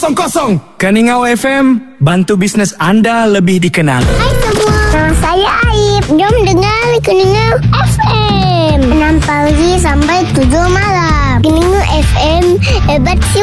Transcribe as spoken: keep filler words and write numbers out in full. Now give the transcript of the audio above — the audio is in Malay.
kosong kosong. Keningau F M, bantu bisnes anda lebih dikenal. Hai semua, nama saya Aib. Jom dengar Keningau F M enam pagi sampai tujuh malam. Keningau F M, hebat sih.